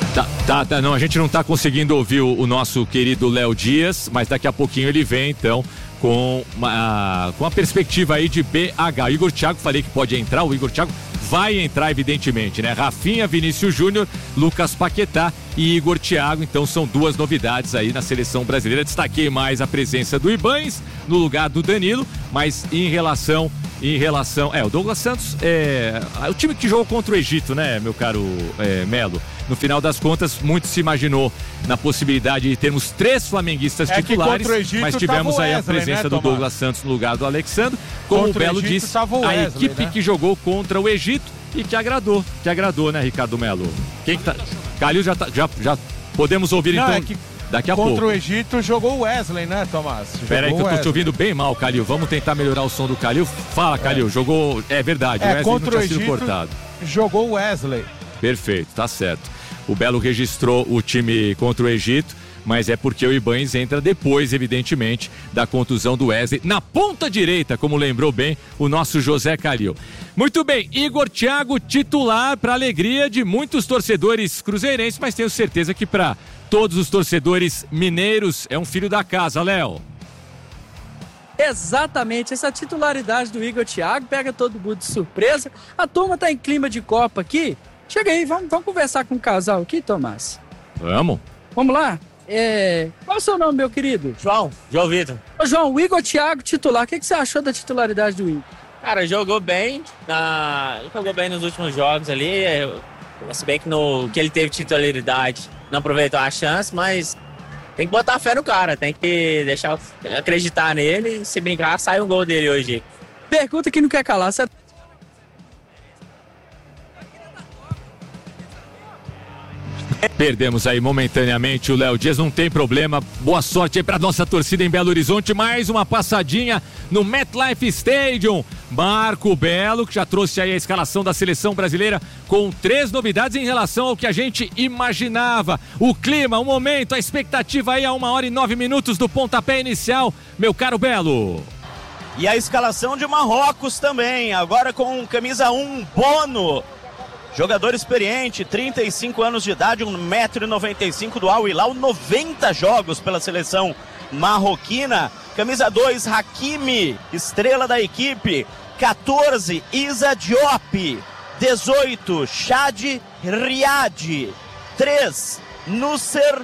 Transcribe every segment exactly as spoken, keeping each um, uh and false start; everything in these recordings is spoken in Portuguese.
Tá, tá, tá, não, a gente não tá conseguindo ouvir o, o nosso querido Léo Dias, mas daqui a pouquinho ele vem, então, com uma, com uma perspectiva aí de B H. O Igor Thiago, falei que pode entrar, o Igor Thiago vai entrar, evidentemente, né? Rafinha, Vinícius Júnior, Lucas Paquetá e Igor Thiago, então são duas novidades aí na seleção brasileira. Destaquei mais a presença do Ibañez no lugar do Danilo, mas em relação, em relação, é, o Douglas Santos é o time que jogou contra o Egito, né, meu caro é, Melo? No final das contas, muito se imaginou na possibilidade de termos três flamenguistas é titulares, mas tivemos aí Wesley, a presença né, do Douglas Santos no lugar do Alexandre. Como contra o Belo o Egito, disse, o Wesley, a equipe né? que jogou contra o Egito e que agradou, que agradou, né, Ricardo Melo? Quem que tá? Calil já, tá, já, já podemos ouvir Não, então é que daqui a contra pouco. Contra o Egito jogou o Wesley, né, Tomás? Espera aí que eu tô te ouvindo bem mal, Calil. Vamos tentar melhorar o som do Calil. Fala, Calil, é. jogou, é verdade, é, o Wesley contra não tinha o Egito, sido cortado. Jogou o Wesley. Perfeito, tá certo. O Belo registrou o time contra o Egito, mas é porque o Ibañez entra depois, evidentemente, da contusão do Wesley, na ponta direita, como lembrou bem o nosso José Calil. Muito bem, Igor Thiago titular para alegria de muitos torcedores cruzeirenses, mas tenho certeza que para todos os torcedores mineiros é um filho da casa, Léo. Exatamente, essa titularidade do Igor Thiago pega todo mundo de surpresa. A turma tá em clima de Copa aqui. Chega aí, vamos, vamos conversar com o casal aqui, Tomás? Vamos. Vamos lá? É... Qual é o seu nome, meu querido? João, João Vitor. Ô, João, o Igor Thiago titular, o que, que você achou da titularidade do Igor? Cara, jogou bem, na... jogou bem nos últimos jogos ali, se bem que, no... que ele teve titularidade, não aproveitou a chance, mas tem que botar fé no cara, tem que deixar acreditar nele, se brincar, sai um gol dele hoje. Pergunta que não quer calar, você... Perdemos aí momentaneamente o Léo Dias, não tem problema, boa sorte aí pra nossa torcida em Belo Horizonte, mais uma passadinha no MetLife Stadium. Marco Belo, que já trouxe aí a escalação da seleção brasileira com três novidades em relação ao que a gente imaginava. O clima, o momento, a expectativa aí a uma hora e nove minutos do pontapé inicial, meu caro Belo. E a escalação de Marrocos também, agora com camisa um, Bono. Jogador experiente, trinta e cinco anos de idade, um metro e noventa e cinco do Al Hilal, noventa jogos pela seleção marroquina. Camisa dois, Hakimi, estrela da equipe. quatorze, Issa Diop. dezoito, Shad Riad. três, Nusser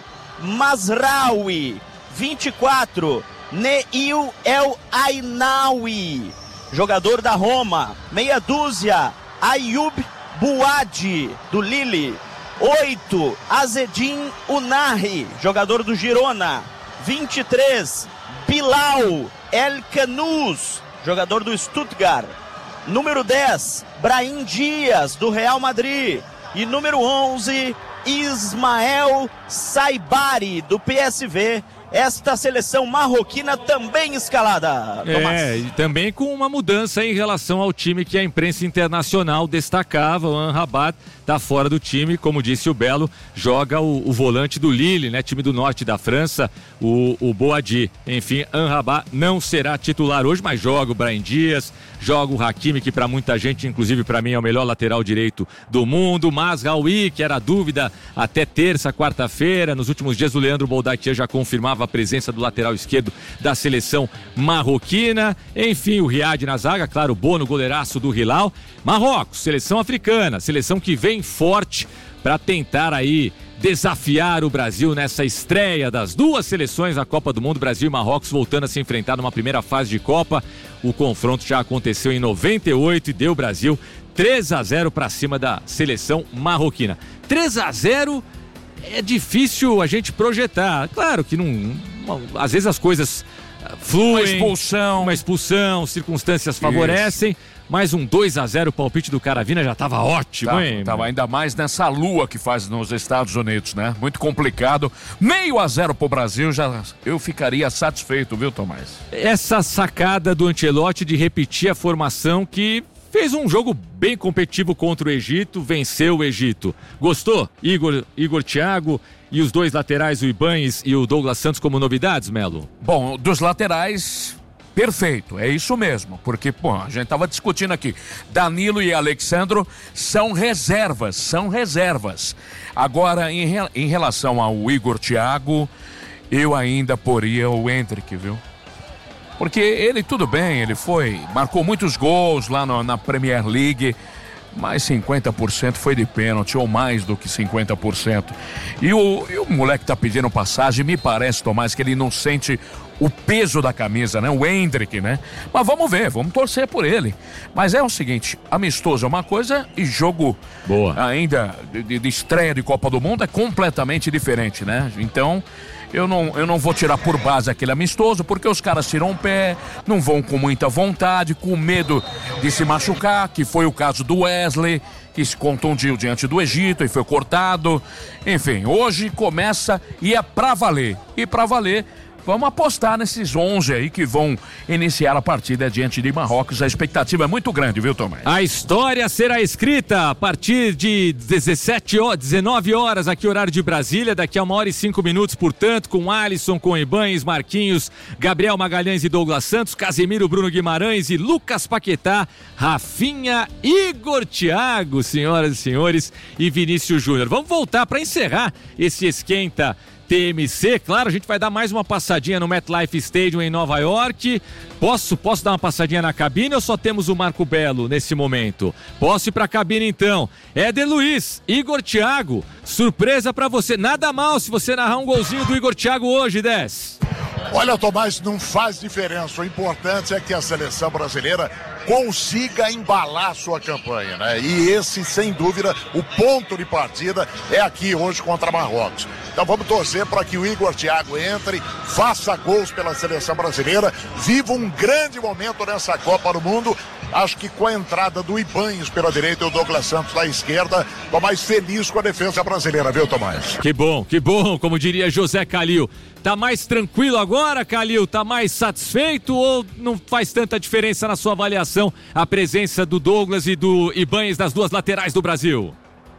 Mazraoui. vinte e quatro, Neil El Ainaoui, jogador da Roma. Meia dúzia, Ayoub Bouadi, do Lille. oito, Azedin Unai, jogador do Girona. vinte e três, Bilal El Kanous, jogador do Stuttgart. Número dez, Brahim Dias, do Real Madrid. E número onze, Ismael Saibari, do P S V. Esta seleção marroquina também escalada, Tomás. É, e também com uma mudança em relação ao time que a imprensa internacional destacava. O Amrabat está fora do time, como disse o Belo, joga o, o volante do Lille, né? Time do norte da França, o, o Boadi. Enfim, Amrabat não será titular hoje, mas joga o Brahim Dias, joga o Hakimi, que para muita gente, inclusive para mim, é o melhor lateral direito do mundo. Mazraoui, que era dúvida até terça, quarta-feira. Nos últimos dias o Leandro Boldatia já confirmava a presença do lateral esquerdo da seleção marroquina. Enfim, o Riad na zaga, claro, o Bono, goleiraço do Hilal. Marrocos, seleção africana, seleção que vem forte para tentar aí desafiar o Brasil nessa estreia das duas seleções na Copa do Mundo. Brasil e Marrocos voltando a se enfrentar numa primeira fase de Copa. O confronto já aconteceu em noventa e oito e deu Brasil três a zero para cima da seleção marroquina. três a zero é difícil a gente projetar. Claro que não, às vezes as coisas fluem. Uma expulsão. Uma expulsão, circunstâncias favorecem. Isso. Mas um dois a zero, o palpite do Caravina já estava ótimo, tá, hein? Tava ainda mais nessa lua que faz nos Estados Unidos, né? Muito complicado. Meio a zero pro Brasil, já eu ficaria satisfeito, viu, Tomás? Essa sacada do Ancelotti de repetir a formação que fez um jogo bem competitivo contra o Egito, venceu o Egito. Gostou? Igor, Igor Thiago e os dois laterais, o Ibañez e o Douglas Santos, como novidades, Melo? Bom, dos laterais, Perfeito, é isso mesmo, porque, pô, a gente tava discutindo aqui, Danilo e Alexandro são reservas, são reservas. Agora, em, re, em relação ao Igor Thiago, eu ainda poria o Endrick, viu? Porque ele, tudo bem, ele foi, marcou muitos gols lá no, na Premier League, mas cinquenta por cento foi de pênalti, ou mais do que cinquenta por cento. E o, e o moleque tá pedindo passagem, me parece, Tomás, que ele não sente o peso da camisa, né? O Endrick, né? Mas vamos ver, vamos torcer por ele. Mas é o seguinte, amistoso é uma coisa e jogo Boa. ainda de, de estreia de Copa do Mundo é completamente diferente, né? Então, eu não, eu não vou tirar por base aquele amistoso, porque os caras tiram o pé, não vão com muita vontade, com medo de se machucar, que foi o caso do Wesley, que se contundiu diante do Egito e foi cortado. Enfim, hoje começa e é pra valer. E pra valer, vamos apostar nesses onze aí que vão iniciar a partida diante de Marrocos. A expectativa é muito grande, viu, Tomás? A história será escrita a partir de dezessete horas, dezenove horas, aqui horário de Brasília, daqui a uma hora e cinco minutos, portanto, com Alisson, com Ibanes, Marquinhos, Gabriel Magalhães e Douglas Santos, Casemiro, Bruno Guimarães e Lucas Paquetá, Rafinha, Igor Thiago, senhoras e senhores, e Vinícius Júnior. Vamos voltar para encerrar esse esquenta T M C, claro, a gente vai dar mais uma passadinha no MetLife Stadium em Nova York. Posso, posso dar uma passadinha na cabine ou só temos o Marco Belo nesse momento? Posso ir pra cabine então. Éder Luiz, Igor Thiago, surpresa pra você. Nada mal se você narrar um golzinho do Igor Thiago hoje, dez. Olha, Tomás, não faz diferença. O importante é que a seleção brasileira consiga embalar sua campanha, né? E esse, sem dúvida, o ponto de partida é aqui hoje contra Marrocos. Então vamos torcer para que o Igor Thiago entre, faça gols pela seleção brasileira, viva um grande momento nessa Copa do Mundo. Acho que com a entrada do Ibanes pela direita e o Douglas Santos na esquerda, tô mais feliz com a defesa brasileira, viu, Tomás? Que bom, que bom, como diria José Calil. Tá mais tranquilo agora, Calil? Tá mais satisfeito ou não faz tanta diferença na sua avaliação a presença do Douglas e do Ibanes nas duas laterais do Brasil?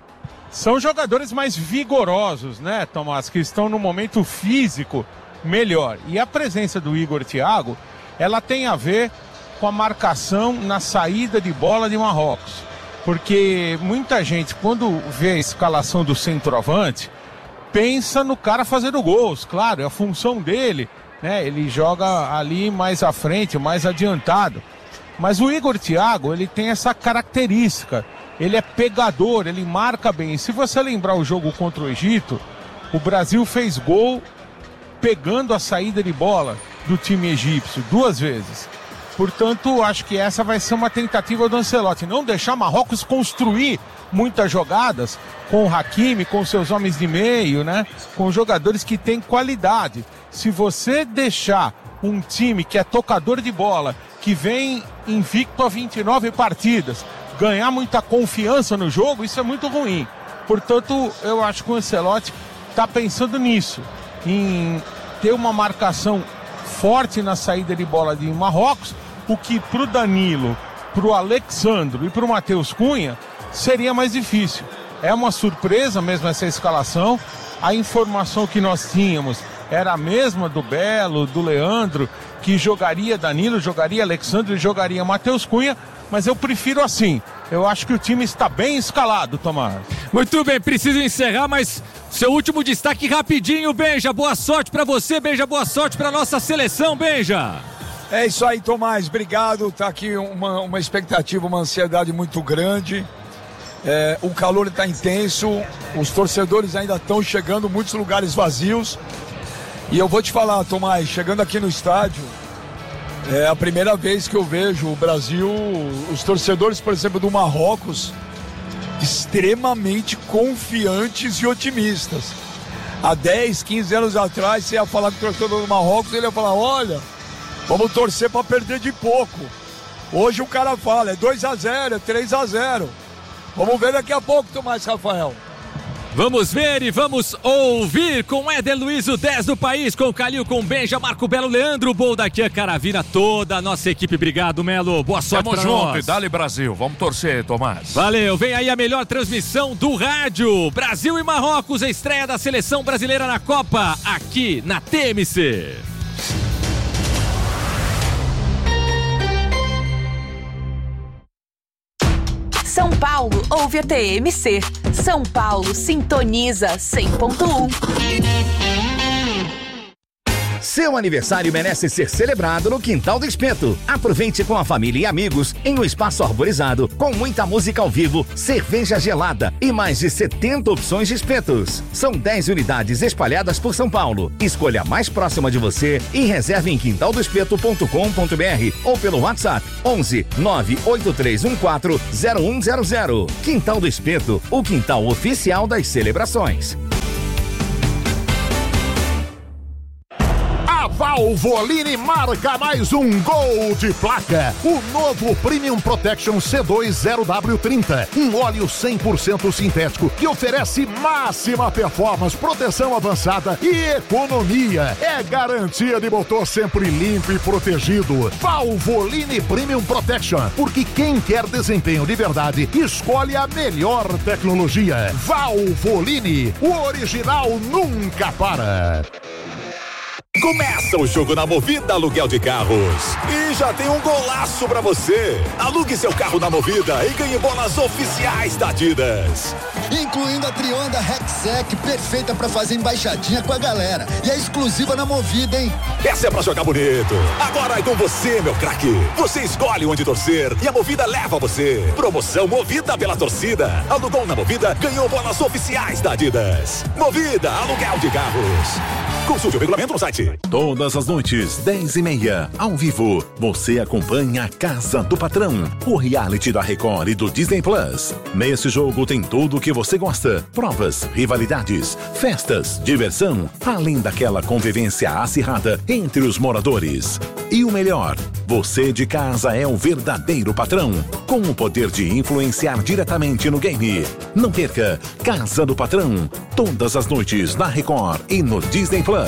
São jogadores mais vigorosos, né, Tomás? Que estão no momento físico melhor. E a presença do Igor Thiago, ela tem a ver com a marcação na saída de bola de Marrocos. Porque muita gente, quando vê a escalação do centroavante, pensa no cara fazendo gols. Claro, é a função dele, né? Ele joga ali mais à frente, mais adiantado. Mas o Igor Thiago, ele tem essa característica. Ele é pegador, ele marca bem. E se você lembrar o jogo contra o Egito, o Brasil fez gol pegando a saída de bola do time egípcio duas vezes. Portanto, acho que essa vai ser uma tentativa do Ancelotti, não deixar Marrocos construir muitas jogadas com o Hakimi, com seus homens de meio, né? Com jogadores que têm qualidade. Se você deixar um time que é tocador de bola, que vem invicto a vinte e nove partidas, ganhar muita confiança no jogo, isso é muito ruim. Portanto, eu acho que o Ancelotti está pensando nisso, em ter uma marcação forte na saída de bola de Marrocos, o que para o Danilo, para o Alexandro e para o Matheus Cunha seria mais difícil. É uma surpresa mesmo essa escalação. A informação que nós tínhamos era a mesma do Belo, do Leandro, que jogaria Danilo, jogaria Alexandre e jogaria Matheus Cunha, mas eu prefiro assim. Eu acho que o time está bem escalado, Tomás. Muito bem, preciso encerrar, mas seu último destaque rapidinho, Benja. Boa sorte para você, Benja, boa sorte para nossa seleção, Benja. É isso aí, Tomás, obrigado. Tá aqui uma, uma expectativa, uma ansiedade muito grande. É, o calor está intenso, os torcedores ainda estão chegando, muitos lugares vazios. E eu vou te falar, Tomás, chegando aqui no estádio, é a primeira vez que eu vejo o Brasil, os torcedores, por exemplo, do Marrocos, extremamente confiantes e otimistas. Há dez, quinze anos atrás, você ia falar com o torcedor do Marrocos, ele ia falar, olha, vamos torcer para perder de pouco. Hoje o cara fala, é dois a zero, é três a zero. Vamos ver daqui a pouco, Tomás Rafael. Vamos ver e vamos ouvir com Éder Luiz, o dez do país, com Calil, com Benja, Marco Belo, Leandro Boldaquian, Caravina, toda a nossa equipe. Obrigado, Melo. Boa sorte pra junto, nós. E dale Brasil. Vamos torcer, Tomás. Valeu. Vem aí a melhor transmissão do rádio. Brasil e Marrocos, a estreia da seleção brasileira na Copa, aqui na T M C. São Paulo ouve a T M C. São Paulo sintoniza cem ponto um. Seu aniversário merece ser celebrado no Quintal do Espeto. Aproveite com a família e amigos em um espaço arborizado, com muita música ao vivo, cerveja gelada e mais de setenta opções de espetos. São dez unidades espalhadas por São Paulo. Escolha a mais próxima de você e reserve em quintal do espeto ponto com ponto b r ou pelo WhatsApp onze nove oito três um quatro zero um zero zero. Quintal do Espeto, o quintal oficial das celebrações. Valvoline marca mais um gol de placa. O novo Premium Protection C dois zero W trinta. Um óleo cem por cento sintético que oferece máxima performance, proteção avançada e economia. É garantia de motor sempre limpo e protegido. Valvoline Premium Protection. Porque quem quer desempenho de verdade, escolhe a melhor tecnologia. Valvoline. O original nunca para. Começa o jogo na Movida Aluguel de Carros. E já tem um golaço pra você. Alugue seu carro na Movida e ganhe bolas oficiais da Adidas. Incluindo a Trionda Rexec, perfeita pra fazer embaixadinha com a galera. E é exclusiva na Movida, hein? Essa é pra jogar bonito. Agora é com você, meu craque. Você escolhe onde torcer e a Movida leva você. Promoção Movida pela torcida. Alugou na Movida, ganhou bolas oficiais da Adidas. Movida Aluguel de Carros. Consulte o regulamento no site. Todas as noites, dez e meia, ao vivo, você acompanha a Casa do Patrão, o reality da Record e do Disney Plus. Nesse jogo tem tudo o que você gosta: provas, rivalidades, festas, diversão, além daquela convivência acirrada entre os moradores. E o melhor, você de casa é o verdadeiro patrão, com o poder de influenciar diretamente no game. Não perca Casa do Patrão, todas as noites na Record e no Disney Plus.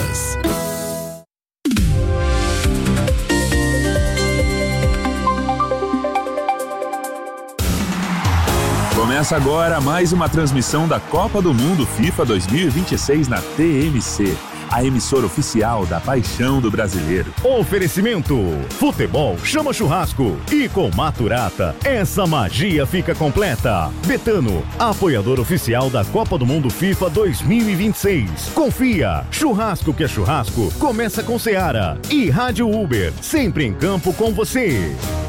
Começa agora mais uma transmissão da Copa do Mundo FIFA dois mil e vinte e seis na T M C, a emissora oficial da paixão do brasileiro. Oferecimento: futebol chama churrasco. E com Maturata, essa magia fica completa. Betano, apoiador oficial da Copa do Mundo FIFA dois mil e vinte e seis. Confia, churrasco que é churrasco, começa com Seara. E Rádio Uber, sempre em campo com você.